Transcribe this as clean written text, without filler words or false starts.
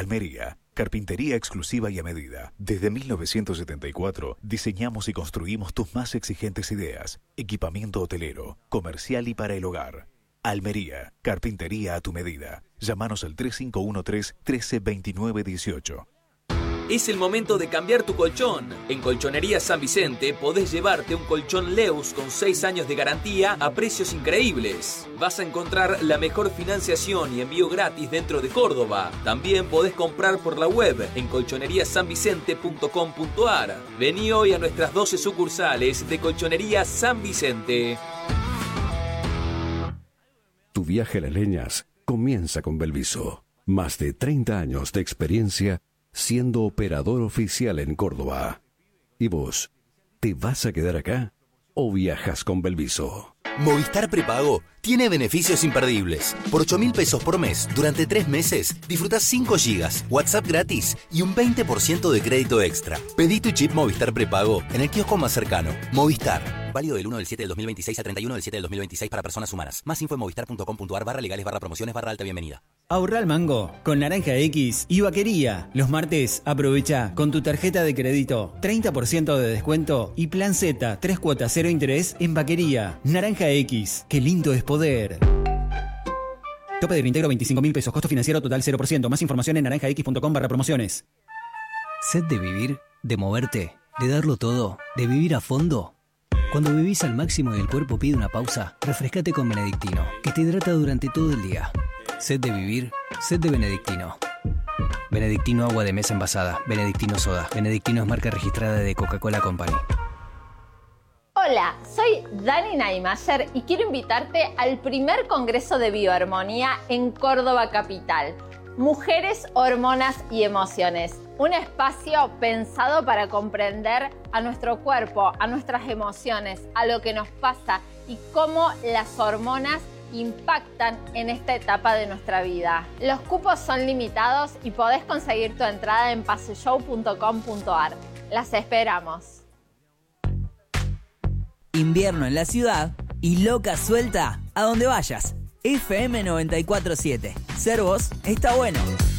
Almería. Carpintería exclusiva y a medida. Desde 1974 diseñamos y construimos tus más exigentes ideas. Equipamiento hotelero, comercial y para el hogar. Almería. Carpintería a tu medida. Llámanos al 3513-132918. Es el momento de cambiar tu colchón. En Colchonería San Vicente podés llevarte un colchón Leus con 6 años de garantía a precios increíbles. Vas a encontrar la mejor financiación y envío gratis dentro de Córdoba. También podés comprar por la web en colchoneriasanvicente.com.ar. Vení hoy a nuestras 12 sucursales de Colchonería San Vicente. Tu viaje a las leñas comienza con Belviso. Más de 30 años de experiencia siendo operador oficial en Córdoba. ¿Y vos, te vas a quedar acá o viajas con Belviso? Movistar Prepago tiene beneficios imperdibles. Por 8.000 pesos por mes, durante 3 meses, disfrutás 5 gigas, WhatsApp gratis y un 20% de crédito extra. Pedí tu chip Movistar Prepago en el kiosco más cercano. Movistar. Válido del 1 del 7 del 2026 al 31 del 7 del 2026 para personas humanas. Más info en movistar.com.ar/legales/promociones/alta bienvenida. Ahorra al mango con Naranja X y Vaquería. Los martes aprovecha con tu tarjeta de crédito 30% de descuento y plan Z 3 cuotas 0 interés en Vaquería. Naranja X, qué lindo es poder. Tope de reintegro 25.000 pesos, costo financiero total 0%. Más información en naranjax.com/promociones. ¿Sed de vivir? ¿De moverte? ¿De darlo todo? ¿De vivir a fondo? Cuando vivís al máximo y el cuerpo pide una pausa, refrescate con Benedictino, que te hidrata durante todo el día. Sed de vivir, sed de Benedictino. Benedictino agua de mesa envasada, Benedictino soda. Benedictino es marca registrada de Coca-Cola Company. Hola, soy Dani Naimayer y quiero invitarte al primer Congreso de Bioarmonía en Córdoba Capital. Mujeres, hormonas y emociones. Un espacio pensado para comprender a nuestro cuerpo, a nuestras emociones, a lo que nos pasa y cómo las hormonas impactan en esta etapa de nuestra vida. Los cupos son limitados y podés conseguir tu entrada en paseshow.com.ar. Las esperamos. Invierno en la ciudad y loca suelta a donde vayas. FM 94.7. Ser vos está bueno.